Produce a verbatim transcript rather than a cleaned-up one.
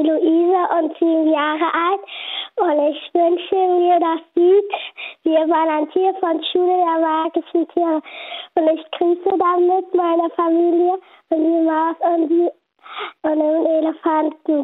Luisa und sieben Jahre alt und ich wünsche mir das Lied Wir waren ein Tier von Schule der magischen Tiere und ich grüße damit meine Familie und die Maus und, die, und den Elefanten.